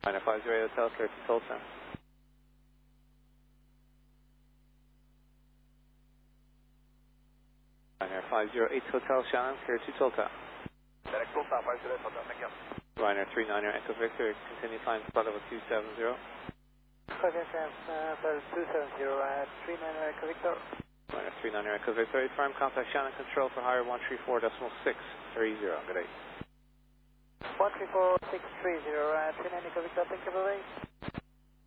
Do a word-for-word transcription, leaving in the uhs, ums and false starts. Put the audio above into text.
Ryanair five zero eight Hotel, clear to Tulsa. Ryanair five zero eight Hotel, Shannon, clear to Tulsa. Direct Tulsa, five zero eight Hotel, thank you. Ryanair three nine zero Echo Victor, continue flying flight level two seven zero. five S M, uh, flight two seven zero, uh, three nine zero Echo Victor. Ryanair three nine zero Echo Victor, firm contact Shannon Control for higher one three four decimal six three zero. Good day. one three four six three zero, uh, three nine Echo Victor, thank you, bye-bye.